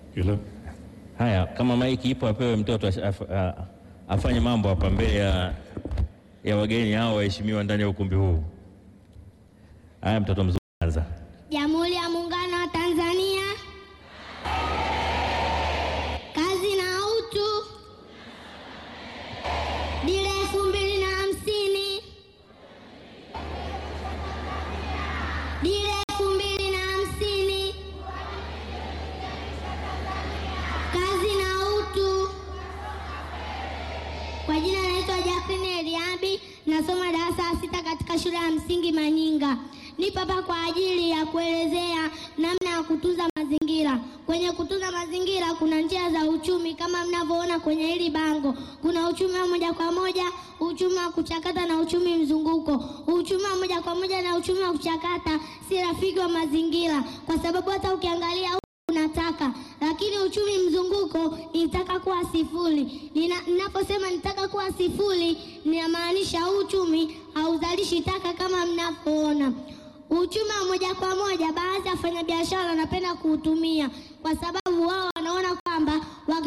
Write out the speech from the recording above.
Hilo. Haya, kama maiki ipo apewe mtoto afanye mambo hapa mbele ya wageni hao waheshimiwa ndani ya ukumbi huu. Haya, mtoto mzuri anza. Jamhuri ya Muungano wa Tanzania. Kazi na utu. Dira 2050. Dira 2050. Kazi na utu. Kwa jina naitwa Jacqueline Eliabi, nasoma darasa la 6 katika shule ya msingi Manyinga. Nipo hapa kwa ajili ya kuelezea namna ya kutunza mazingira. Kwenye kutunza mazingira kuna njia za uchumi kama mnavyoona kwenye hili bango. Kuna uchumi wa moja kwa moja, uchumi wa kuchakata na uchumi mzunguko. Uchumi wa moja kwa moja na uchumi wa kuchakata si rafiki wa mazingira, kwa sababu hata ukiangalia unataka, lakini uchumi mzunguko nitaka kuwa sifuri. Ninaposema nitaka kuwa sifuri, ninamaanisha uchumi hauzalishi taka kama mnavyoona. Uchumi wa moja kwa moja, baadhi ya wafanyabiashara wanapenda kuutumia kwa sababu